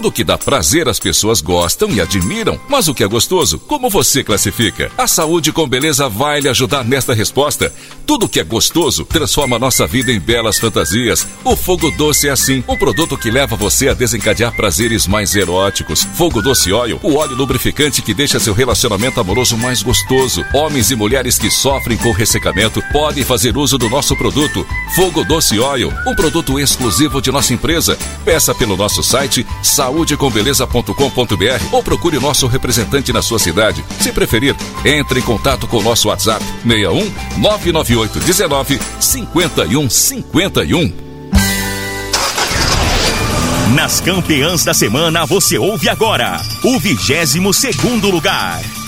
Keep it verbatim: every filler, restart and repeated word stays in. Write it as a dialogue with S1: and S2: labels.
S1: Tudo que dá prazer as pessoas gostam e admiram, mas o que é gostoso, como você classifica? A Saúde com Beleza vai lhe ajudar nesta resposta. Tudo que é gostoso transforma nossa vida em belas fantasias. O Fogo Doce é assim, um produto que leva você a desencadear prazeres mais eróticos. Fogo Doce Oil, o óleo lubrificante que deixa seu relacionamento amoroso mais gostoso. Homens e mulheres que sofrem com ressecamento podem fazer uso do nosso produto. Fogo Doce Oil, um produto exclusivo de nossa empresa. Peça pelo nosso site saúde com beleza ponto com ponto br ou procure o nosso representante na sua cidade. Se preferir, entre em contato com o nosso WhatsApp seis um nove nove oito um nove cinco um cinco um.
S2: Nas campeãs da semana você ouve agora o vigésimo segundo lugar.